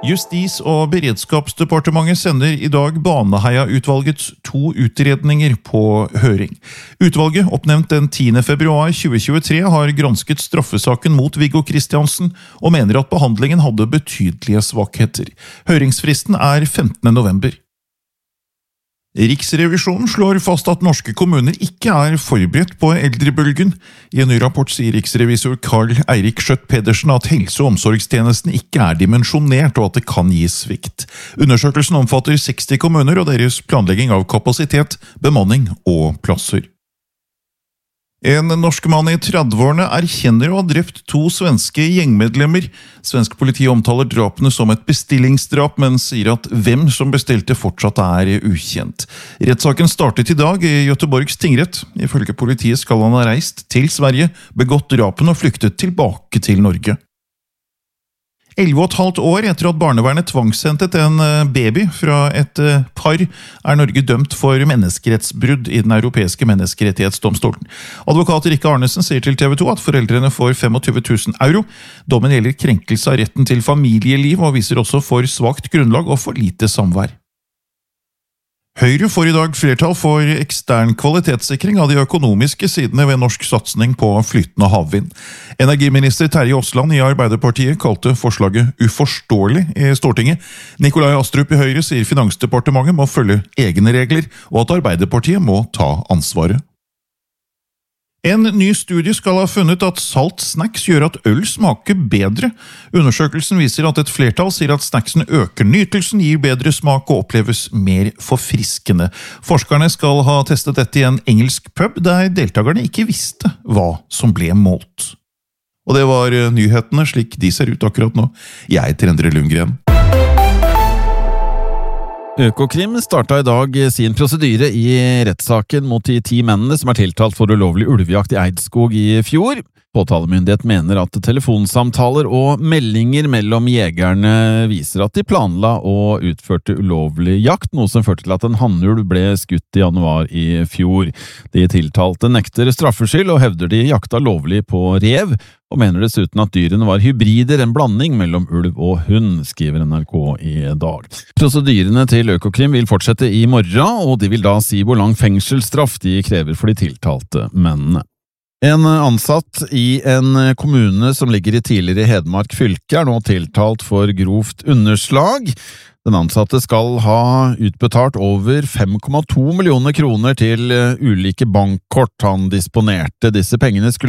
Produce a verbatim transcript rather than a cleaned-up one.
Justis- og beredskapsdepartementet sender i dag Baneheia-utvalgets to utredninger på høring. Utvalget, oppnevnt den tiende februar tjue tjuetre, har gransket straffesaken mot Viggo Kristiansen og mener at behandlingen hadde betydelige svakheter. Høringsfristen er femtende november. Riksrevisjonen slår fast at norske kommuner ikke er forberedt på eldrebølgen. I en ny rapport sier riksrevisor Karl Eirik Skjøtt Pedersen at helse- og omsorgstjenesten ikke er dimensjonert og at det kan gi svikt. Undersøkelsen omfatter seksti kommuner og deres planlegging av kapasitet, bemanning og plasser. En norsk mann i tredveårene erkjenner å ha drept to svenske gjengmedlemmer. Svensk politi omtaler drapene som et bestillingsdrap, men sier at hvem som bestilte fortsatt er ukjent. Rettssaken startet i dag i Göteborgs tingrett. Ifølge politiet skal han ha reist til Sverige, begått drapene og flyktet tilbake til Norge. Elleve og et halvt år etter at barnevernet tvangshentet en baby fra et par, er Norge dømt for menneskerettsbrudd i den europeiske menneskerettighetsdomstolen. Advokat Rikke Arnesen sier til T V to at foreldrene får tjuefem tusen euro. Dommen gjelder krenkelse av retten til familieliv og viser også for svakt grunnlag og for lite samvær. Høyre får i dag flertall for ekstern kvalitetssikring av de økonomiske sidene ved norsk satsing på flytende havvind. Energiminister Terje Aasland i Arbeiderpartiet kalte forslaget uforståelig i Stortinget. Nikolai Astrup i Høyre sier Finansdepartementet må følge egne regler, og at Arbeiderpartiet må ta ansvaret. En ny studie skal ha funnet at salt snacks gjør at øl smaker bedre. Undersøkelsen viser at et flertall sier at snacksen øker nytelsen, gir bedre smak og oppleves mer forfriskende. Forskerne skal ha testet dette i en engelsk pub, der deltakerne ikke visste hva som ble målt. Og det var nyhetene slik de ser ut akkurat nå. Jeg heter Endre Lundgren. Økokrim starta i dag sin prosedyre i rettssaken mot de ti mennene som er tiltalt for ulovlig ulvejakt i Eidskog i fjor. Påtalemyndighet mener at telefonsamtaler og meldinger mellom jegerne viser at de planla og utførte ulovlig jakt, noe som førte til at en hannulv ble skutt i januar i fjor. De tiltalte nekter straffskyld og hevder de jakta lovlig på rev, og mener dessuten at dyrene var hybrider, en blanding mellom ulv og hund, skriver N R K i dag. Prosedyrene til Økokrim vil fortsette i morgen, og de vil da si hvor lang fengselsstraff de krever for de tiltalte mennene. En ansatt i en kommune som ligger i tidligere Hedmark fylke er nå tiltalt for grovt underslag. Den ansatte skal ha utbetalt over fem komma to millioner kroner til ulike bankkort han disponerte. Disse pengene skulle